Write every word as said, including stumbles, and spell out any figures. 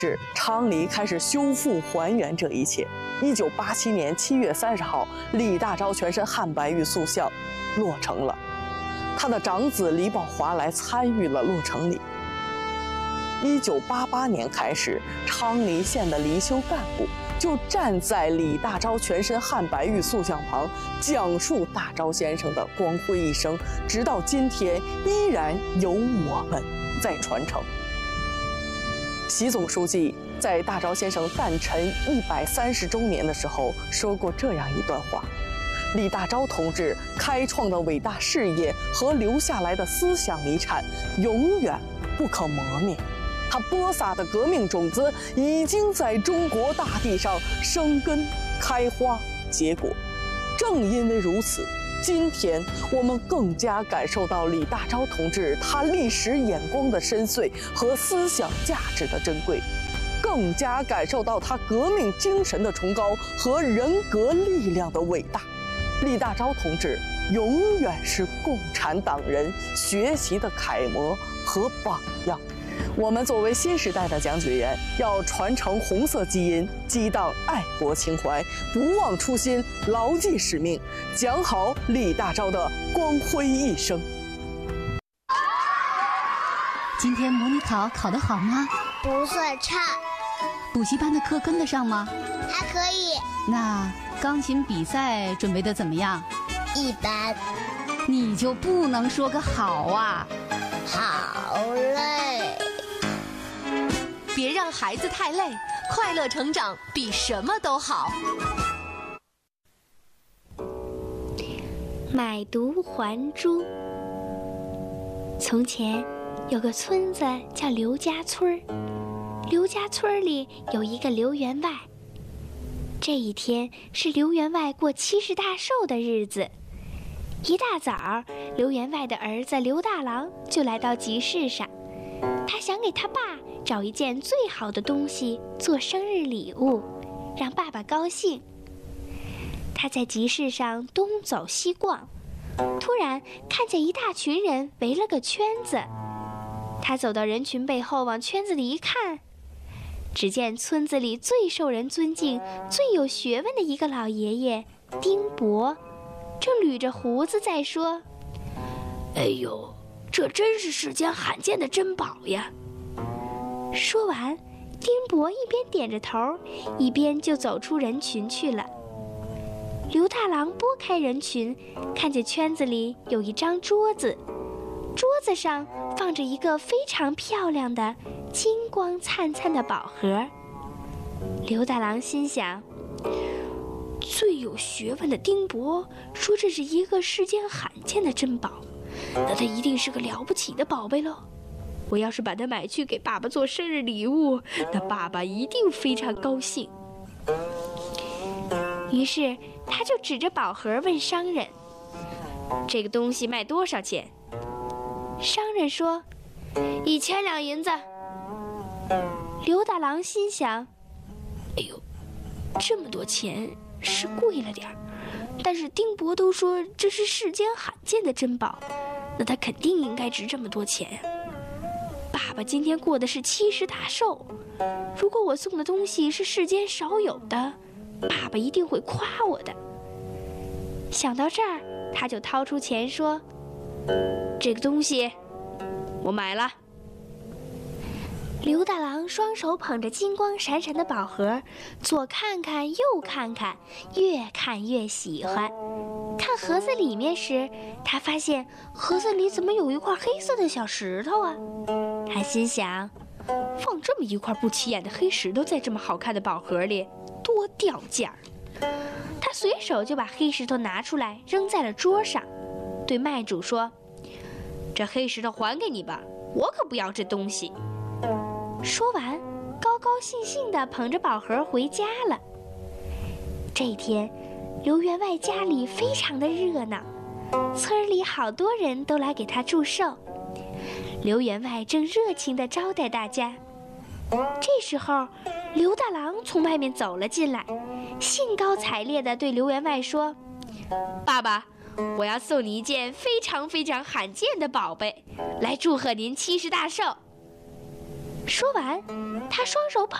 是昌黎开始修复还原这一切。一九八七年七月三十号，李大钊全身汉白玉塑像落成了，他的长子李宝华来参与了落成礼。一九八八年开始，昌黎县的离休干部就站在李大钊全身汉白玉塑像旁，讲述大钊先生的光辉一生，直到今天依然由我们在传承。习总书记在大钊先生诞辰一百三十周年的时候说过这样一段话：李大钊同志开创的伟大事业和留下来的思想遗产永远不可磨灭，他播撒的革命种子已经在中国大地上生根、开花、结果。正因为如此，今天我们更加感受到李大钊同志他历史眼光的深邃和思想价值的珍贵，更加感受到他革命精神的崇高和人格力量的伟大。李大钊同志永远是共产党人学习的楷模和榜样。我们作为新时代的讲解员，要传承红色基因，激荡爱国情怀，不忘初心，牢记使命，讲好李大钊的光辉一生。 今天模拟考考得好吗？ 不算差。 补习班的课跟得上吗？ 还可以。 那钢琴比赛准备得怎么样？ 一般。 你就不能说个好啊？ 好累。 别让孩子太累，快乐成长比什么都好。 买椟还珠。从前有个村子叫刘家村儿，刘家村里有一个刘员外。这一天是刘员外过七十大寿的日子。一大早，刘员外的儿子刘大郎就来到集市上，他想给他爸找一件最好的东西做生日礼物，让爸爸高兴。他在集市上东走西逛，突然看见一大群人围了个圈子。他走到人群背后，往圈子里一看，只见村子里最受人尊敬、最有学问的一个老爷爷丁伯，正捋着胡子在说：“ 哎呦，这真是世间罕见的珍宝呀！” 说完，丁伯一边点着头，一边就走出人群去了。刘大郎拨开人群，看见圈子里有一张桌子，桌子上放着一个非常漂亮的金光灿灿的宝盒。刘大郎心想， 最有学问的丁伯说这是一个世间罕见的珍宝，那它一定是个了不起的宝贝喽。我要是把它买去给爸爸做生日礼物，那爸爸一定非常高兴。 于是他就指着宝盒问商人：“ 这个东西卖多少钱？” 商人说：“ 一千两银子。” 刘大郎心想：“ 哎呦，这么多钱是贵了点儿，但是丁伯都说这是世间罕见的珍宝，那它肯定应该值这么多钱呀。爸爸今天过的是七十大寿，如果我送的东西是世间少有的，爸爸一定会夸我的。” 想到这儿，他就掏出钱说：“ 这个东西我买了。” 刘大郎双手捧着金光闪闪的宝盒，左看看右看看，越看越喜欢。看盒子里面时，他发现盒子里怎么有一块黑色的小石头啊？他心想， 放这么一块不起眼的黑石头在这么好看的宝盒里，多掉价儿。 他随手就把黑石头拿出来扔在了桌上，对卖主说：“ 这黑石头还给你吧，我可不要这东西。” 说完，高高兴兴地捧着宝盒回家了。这天，刘员外家里非常的热闹，村里好多人都来给他祝寿。刘员外正热情地招待大家。这时候，刘大郎从外面走了进来，兴高采烈地对刘员外说：“ 爸爸，我要送你一件非常非常罕见的宝贝，来祝贺您七十大寿。” 说完， 他双手捧